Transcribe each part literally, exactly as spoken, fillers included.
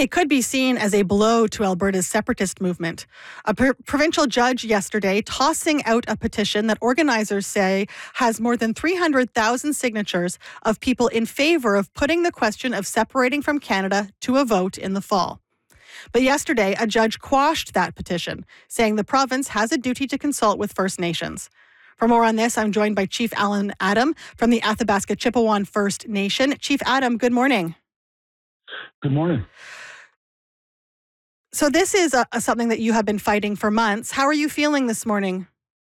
It could be seen as a blow to Alberta's separatist movement. A pr- provincial judge yesterday tossing out a petition that organizers say has more than three hundred thousand signatures of people in favor of putting the question of separating from Canada to a vote in the fall. But yesterday, a judge quashed that petition, saying the province has a duty to consult with First Nations. For more on this, I'm joined by Chief Alan Adam from the Athabasca Chippewa First Nation. Chief Adam, good morning. Good morning. So this is a, a something that you have been fighting for months. How are you feeling this morning?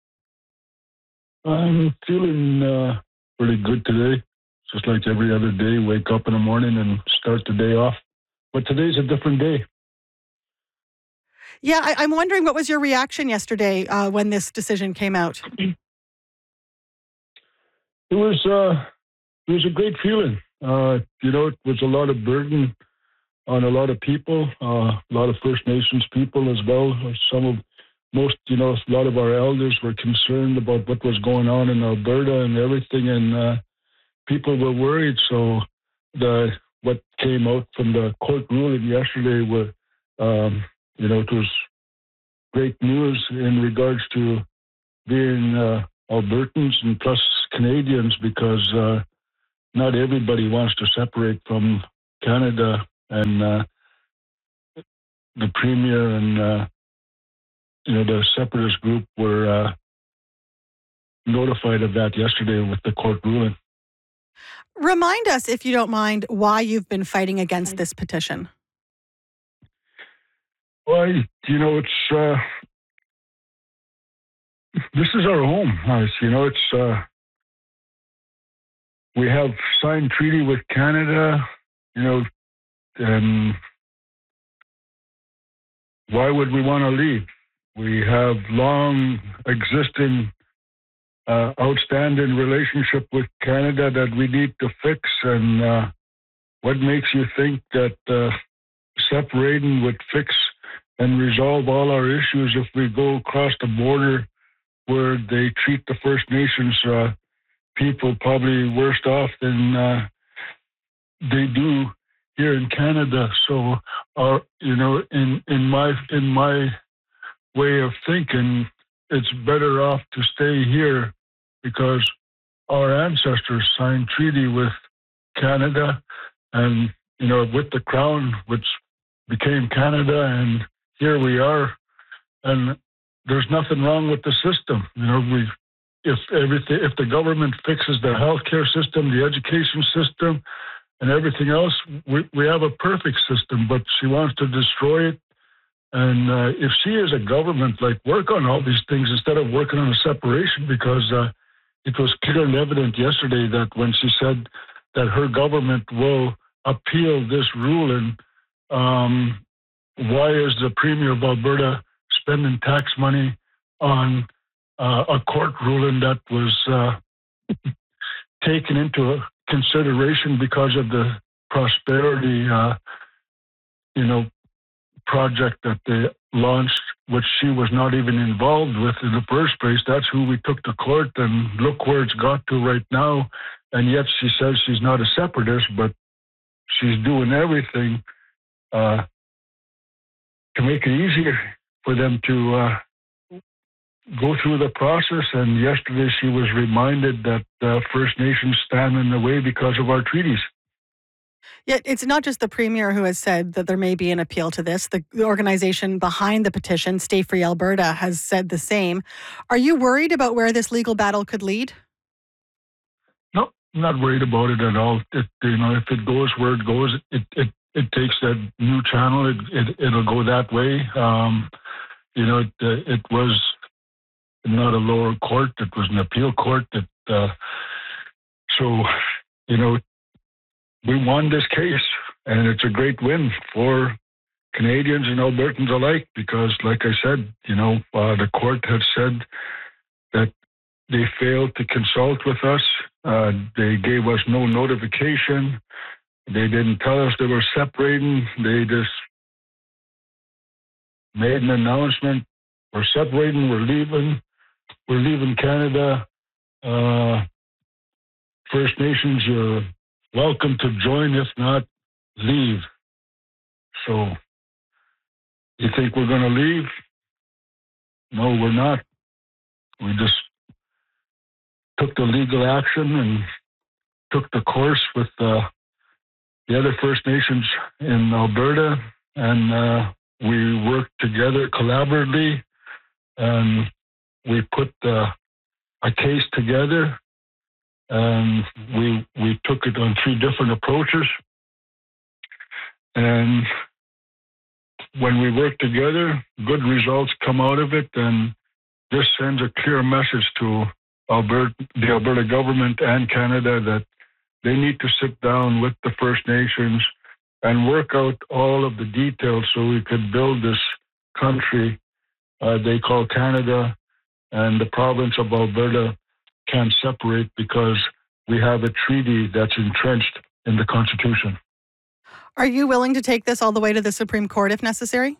I'm feeling uh, pretty good today. Just like every other day, wake up in the morning and start the day off. But today's a different day. Yeah, I, I'm wondering, what was your reaction yesterday uh, when this decision came out? It was uh, it was a great feeling. Uh, you know, it was a lot of burden on a lot of people, uh, a lot of First Nations people as well. Some of, most, you know, a lot of our elders were concerned about what was going on in Alberta and everything, and uh, people were worried. So the what came out from the court ruling yesterday were, um, you know, it was great news in regards to being uh, Albertans and plus Canadians, because uh, not everybody wants to separate from Canada. And uh, the Premier and, uh, you know, the separatist group were uh, notified of that yesterday with the court ruling. Remind us, if you don't mind, why you've been fighting against this petition. Well, you know, it's, uh, this is our home. Uh, you know, it's, uh, we have signed treaty with Canada, you know, and why would we want to leave? We have long existing uh, outstanding relationship with Canada that we need to fix. And uh, what makes you think that uh, separating would fix and resolve all our issues if we go across the border where they treat the First Nations uh, people probably worse off than uh, they do here in Canada? So, our, you know, in in my in my way of thinking, it's better off to stay here because our ancestors signed treaty with Canada, and you know, with the Crown, which became Canada, and here we are. And there's nothing wrong with the system. You know, we if everything if the government fixes the healthcare system, the education system, and everything else, we, we have a perfect system, but she wants to destroy it. And uh, if she as a government, like, work on all these things instead of working on a separation, because uh, it was clear and evident yesterday that when she said that her government will appeal this ruling, um, why is the Premier of Alberta spending tax money on uh, a court ruling that was uh, taken into consideration because of the prosperity, uh, you know, project that they launched, which she was not even involved with in the first place? That's who we took to court, and look where it's got to right now. And yet she says she's not a separatist, but she's doing everything uh, to make it easier for them to uh, go through the process. And yesterday she was reminded that uh, First Nations stand in the way because of our treaties. Yet it's not just the Premier who has said that there may be an appeal to this. The, the organization behind the petition, Stay Free Alberta, has said the same. Are you worried about where this legal battle could lead? No, I'm not worried about it at all. It, you know, if it goes where it goes, it it, it takes that new channel. It, it it'll go that way. Um, you know, it uh, it was not a lower court. It was an appeal court. That uh, so, you know, we won this case, and it's a great win for Canadians and Albertans alike, because, like I said, you know, uh, the court had said that they failed to consult with us. Uh, they gave us no notification. They didn't tell us they were separating. They just made an announcement. We're separating. We're leaving. We're leaving Canada. Uh, First Nations are welcome to join. If not, leave. So you think we're going to leave? No, we're not. We just took the legal action and took the course with uh, the other First Nations in Alberta, and uh, we worked together collaboratively, and we put uh, a case together, and we we took it on three different approaches. And when we work together, good results come out of it, and this sends a clear message to Alberta, the Alberta government and Canada, that they need to sit down with the First Nations and work out all of the details so we could build this country uh, they call Canada, and the province of Alberta can't separate because we have a treaty that's entrenched in the Constitution. Are you willing to take this all the way to the Supreme Court if necessary?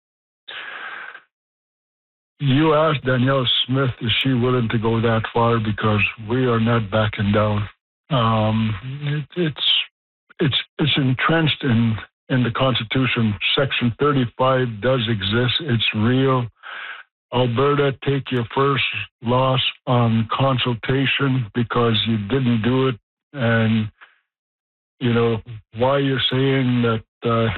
You asked Danielle Smith, is she willing to go that far? Because we are not backing down. Um, it, it's it's it's entrenched in in the Constitution. Section thirty-five does exist. It's real. Alberta, take your first loss on consultation because you didn't do it, and you know why you're saying that uh,